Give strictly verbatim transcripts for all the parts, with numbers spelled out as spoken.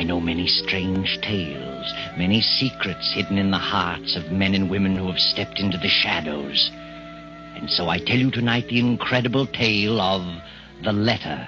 know many strange tales, many secrets hidden in the hearts of men and women who have stepped into the shadows. And so I tell you tonight the incredible tale of the letter.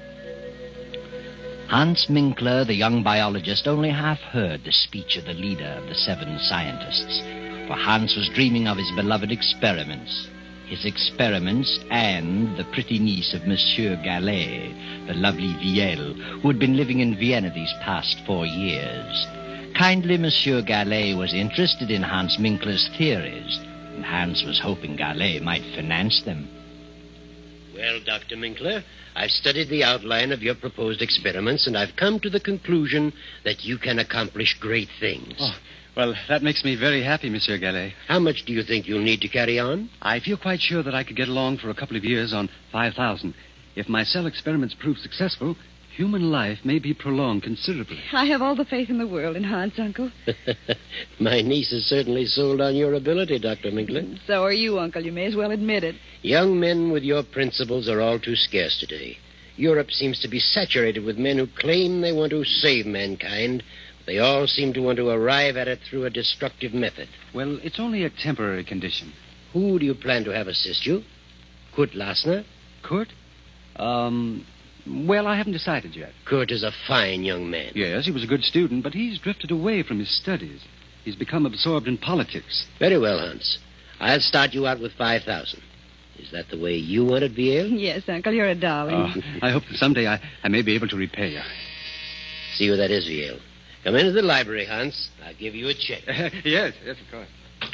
Hans Minkler, the young biologist, only half heard the speech of the leader of the seven scientists, for Hans was dreaming of his beloved experiments. His experiments and the pretty niece of Monsieur Gallet, the lovely Viel, who had been living in Vienna these past four years. Kindly Monsieur Gallet was interested in Hans Minkler's theories, and Hans was hoping Gallet might finance them. Well, Doctor Minkler, I've studied the outline of your proposed experiments, and I've come to the conclusion that you can accomplish great things. Oh, well, that makes me very happy, Monsieur Gallet. How much do you think you'll need to carry on? I feel quite sure that I could get along for a couple of years on five thousand. If my cell experiments prove successful, human life may be prolonged considerably. I have all the faith in the world in Hans, Uncle. My niece is certainly sold on your ability, Doctor Minkler. So are you, Uncle. You may as well admit it. Young men with your principles are all too scarce today. Europe seems to be saturated with men who claim they want to save mankind. They all seem to want to arrive at it through a destructive method. Well, it's only a temporary condition. Who do you plan to have assist you? Kurt Lassner? Kurt? Um, well, I haven't decided yet. Kurt is a fine young man. Yes, he was a good student, but he's drifted away from his studies. He's become absorbed in politics. Very well, Hans. I'll start you out with five thousand. Is that the way you want it, Viel? Yes, Uncle, you're a darling. Oh, I hope that someday I, I may be able to repay you. See who that is, Viel. Come into the library, Hans. I'll give you a check. yes, yes, of course.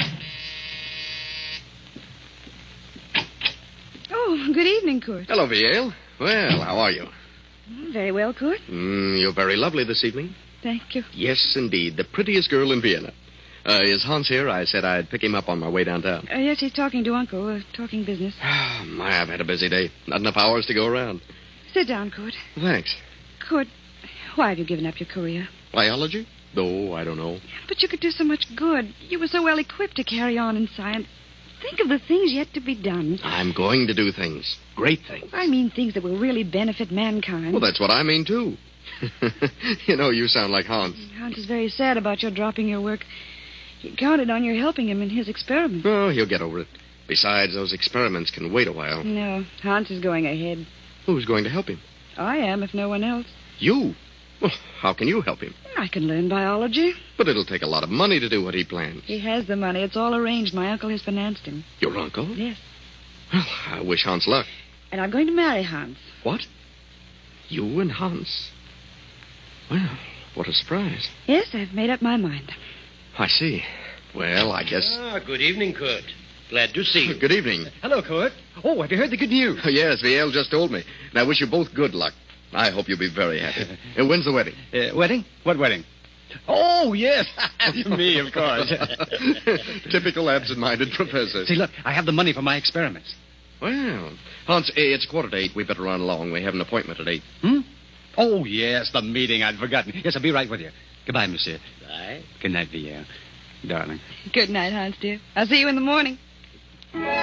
Oh, good evening, Kurt. Hello, Viel. Well, how are you? Very well, Kurt. Mm, you're very lovely this evening. Thank you. Yes, indeed. The prettiest girl in Vienna. Uh, is Hans here? I said I'd pick him up on my way downtown. Uh, yes, he's talking to Uncle, uh, talking business. My, I've had a busy day. Not enough hours to go around. Sit down, Kurt. Thanks. Kurt, why have you given up your career? Biology? Oh, I don't know. But you could do so much good. You were so well equipped to carry on in science. Think of the things yet to be done. I'm going to do things. Great things. I mean things that will really benefit mankind. Well, that's what I mean, too. You know, you sound like Hans. Hans is very sad about your dropping your work. He counted on your helping him in his experiments. Oh, he'll get over it. Besides, those experiments can wait a while. No, Hans is going ahead. Who's going to help him? I am, if no one else. You? Well, how can you help him? I can learn biology. But it'll take a lot of money to do what he plans. He has the money. It's all arranged. My uncle has financed him. Your uncle? Yes. Well, I wish Hans luck. And I'm going to marry Hans. What? You and Hans? Well, what a surprise. Yes, I've made up my mind. I see. Well, I guess... Ah, good evening, Kurt. Glad to see you. Good evening. Hello, Kurt. Oh, have you heard the good news? Oh, yes, Viel just told me. And I wish you both good luck. I hope you'll be very happy. And when's the wedding? Uh, wedding? What wedding? Oh, yes. Me, of course. Typical absent-minded professor. See, look, I have the money for my experiments. Well, Hans, eh, it's quarter to eight. We better run along. We have an appointment at eight. Hmm? Oh, yes, the meeting. I'd forgotten. Yes, I'll be right with you. Goodbye, monsieur. Bye. Good night, Viel. Darling. Good night, Hans, dear. I'll see you in the morning.